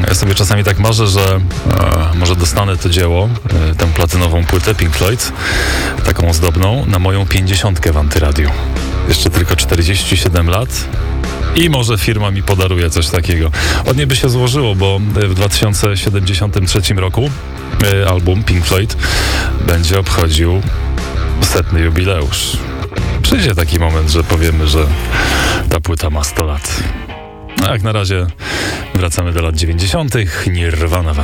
Ja sobie czasami tak marzę, że może dostanę to dzieło, tę platynową płytę Pink Floyd, taką ozdobną, na moją 50 w Antyradiu. Jeszcze tylko 47 lat i może firma mi podaruje coś takiego. Od niej by się złożyło, bo w 2073 roku album Pink Floyd będzie obchodził 100. jubileusz. Przyjdzie taki moment, że powiemy, że ta płyta ma 100 lat. No jak na razie wracamy do lat 90. Nirvana.